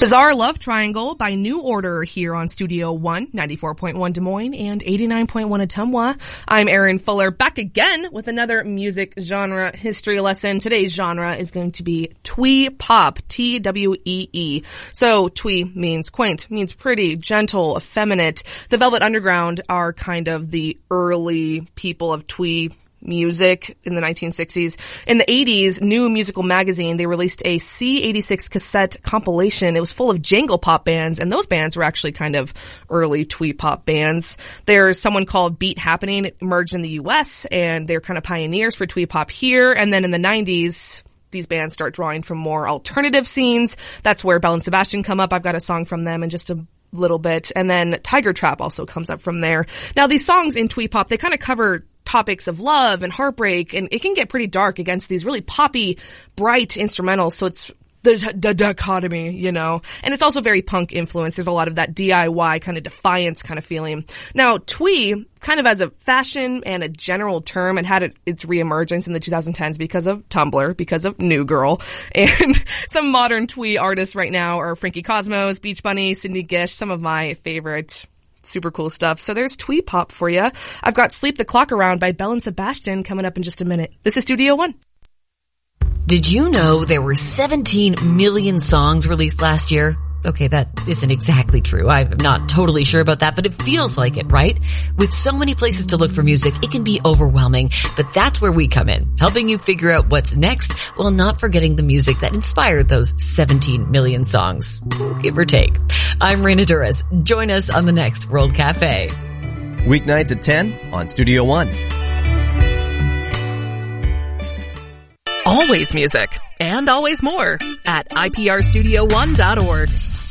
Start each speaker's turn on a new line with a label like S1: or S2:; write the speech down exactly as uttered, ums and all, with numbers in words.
S1: Bizarre Love Triangle by New Order here on Studio One, ninety-four point one Des Moines and eighty-nine point one Ottumwa. I'm Erin Fuller, back again with another music genre history lesson. Today's genre is going to be twee pop, T W E E. So twee means quaint, means pretty, gentle, effeminate. The Velvet Underground are kind of the early people of twee music in the nineteen sixties. In the eighties, New Musical Magazine, they released a C eighty-six cassette compilation. It was full of jangle pop bands, and those bands were actually kind of early twee pop bands. There's someone called Beat Happening. It emerged in the U S, and they're kind of pioneers for twee pop here. And then in the nineties, these bands start drawing from more alternative scenes. That's where Belle and Sebastian come up. I've got a song from them in just a little bit. And then Tiger Trap also comes up from there. Now, these songs in twee pop, they kind of cover topics of love and heartbreak, and it can get pretty dark against these really poppy, bright instrumentals. So it's the, the dichotomy, you know, and it's also very punk influenced. There's a lot of that D I Y kind of defiance kind of feeling. Now, twee, kind of as a fashion and a general term, it had it, its reemergence in the twenty tens because of Tumblr, because of New Girl, and some modern twee artists right now are Frankie Cosmos, Beach Bunny, Sidney Gish, some of my favorite super cool stuff. So there's twee pop for you. I've got Sleep the Clock Around by Belle and Sebastian coming up in just a minute. This is Studio One.
S2: Did you know there were seventeen million songs released last year? Okay, that isn't exactly true. I'm not totally sure about that, but it feels like it, right? With so many places to look for music, it can be overwhelming, but that's where we come in, helping you figure out what's next while not forgetting the music that inspired those seventeen million songs, give or take. I'm Raina Duras. Join us on the next World Cafe.
S3: Weeknights at ten on Studio One.
S4: Always music, and always more, at I P R studio one dot org.